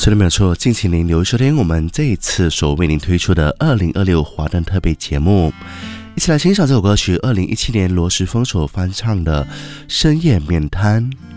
是的，没有错。敬请您留意收听我们这一次所为您推出的2026华灯特别节目，一起来欣赏这首歌曲，2017年罗时丰所翻唱的《深夜面瘫》。